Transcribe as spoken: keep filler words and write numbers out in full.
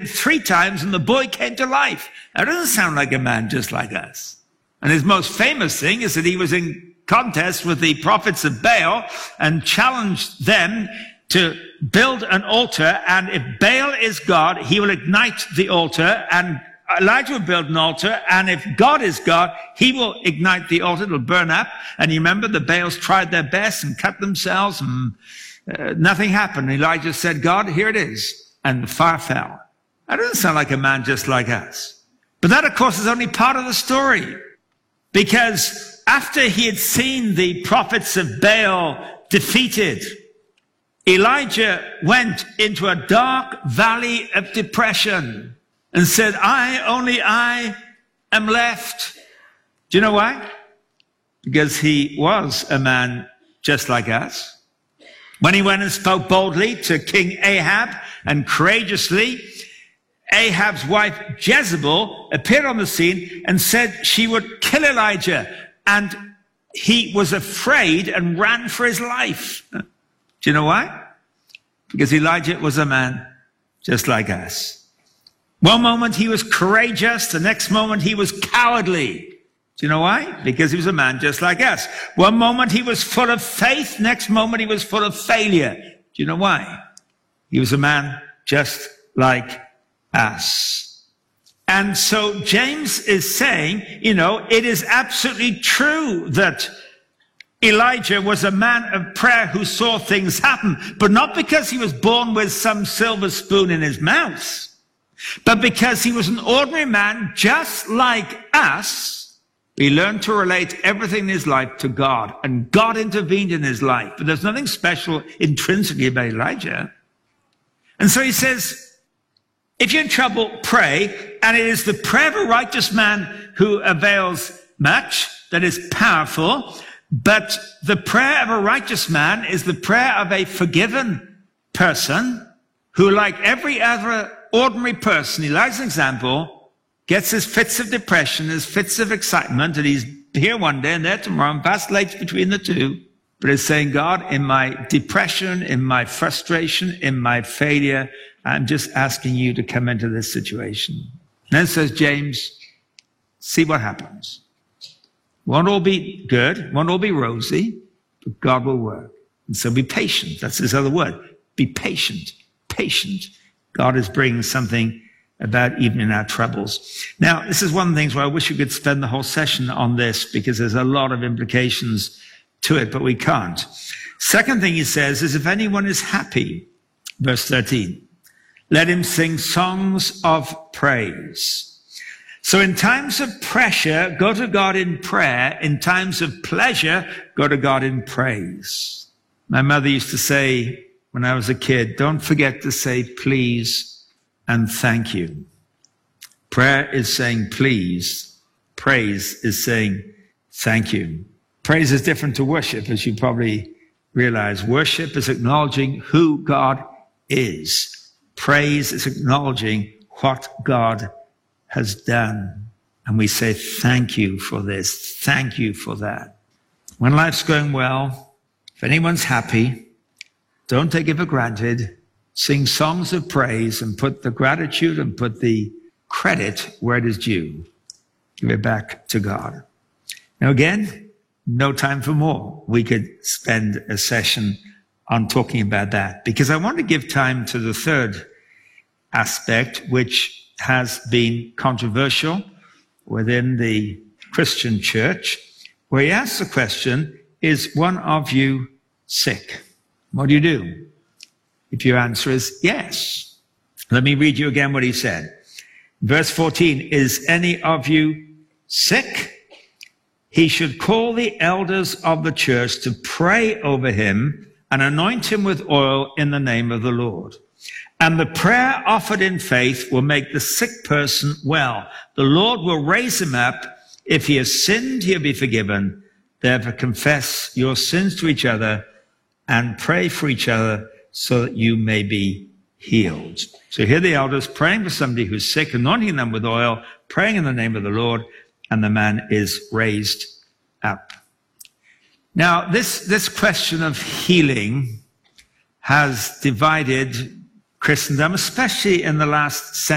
three times and the boy came to life. That doesn't sound like a man just like us. And his most famous thing is that he was in contest with the prophets of Baal and challenged them to build an altar, and if Baal is God, he will ignite the altar, and Elijah will build an altar, and if God is God, he will ignite the altar, it'll burn up. And you remember the Baals tried their best and cut themselves, and uh, nothing happened. Elijah said, God, here it is, and the fire fell. That doesn't sound like a man just like us. But that, of course, is only part of the story, because after he had seen the prophets of Baal defeated, Elijah went into a dark valley of depression and said, I, only I am left. Do you know why? Because he was a man just like us. When he went and spoke boldly to King Ahab and courageously, Ahab's wife Jezebel appeared on the scene and said she would kill Elijah. And he was afraid and ran for his life. Do you know why? Because Elijah was a man just like us. One moment he was courageous, the next moment he was cowardly. Do you know why? Because he was a man just like us. One moment he was full of faith, next moment he was full of failure. Do you know why? He was a man just like us. And so James is saying, you know, it is absolutely true that Elijah was a man of prayer who saw things happen, but not because he was born with some silver spoon in his mouth, but because he was an ordinary man just like us. He learned to relate everything in his life to God, and God intervened in his life. But there's nothing special intrinsically about Elijah. And so he says, if you're in trouble, pray, and it is the prayer of a righteous man who avails much, that is powerful. But the prayer of a righteous man is the prayer of a forgiven person who, like every other ordinary person, Elijah's example, gets his fits of depression, his fits of excitement, and he's here one day and there tomorrow, and vacillates between the two. But is saying, God, in my depression, in my frustration, in my failure, I'm just asking you to come into this situation. And then says James, see what happens. Won't all be good, won't all be rosy, but God will work. And so be patient. That's his other word. Be patient, patient. God is bringing something about even in our troubles. Now, this is one of the things where I wish we could spend the whole session on this, because there's a lot of implications to it, but we can't. Second thing he says is, if anyone is happy, verse thirteen, let him sing songs of praise. So in times of pressure, go to God in prayer. In times of pleasure, go to God in praise. My mother used to say when I was a kid, don't forget to say please and thank you. Prayer is saying please. Praise is saying thank you. Praise is different to worship, as you probably realize. Worship is acknowledging who God is. Praise is acknowledging what God has done. And we say, thank you for this. Thank you for that. When life's going well, if anyone's happy, don't take it for granted. Sing songs of praise and put the gratitude and put the credit where it is due. Give it back to God. Now again, no time for more. We could spend a session on talking about that, because I want to give time to the third aspect, which has been controversial within the Christian church, where he asks the question, is one of you sick? What do you do? If your answer is yes. Let me read you again what he said. Verse fourteen, is any of you sick? He should call the elders of the church to pray over him and anoint him with oil in the name of the Lord. And the prayer offered in faith will make the sick person well. The Lord will raise him up. If he has sinned, he'll be forgiven. Therefore confess your sins to each other and pray for each other so that you may be healed. So here the elders praying for somebody who's sick, anointing them with oil, praying in the name of the Lord, and the man is raised up. Now, this, this question of healing has divided Christendom, especially in the last century.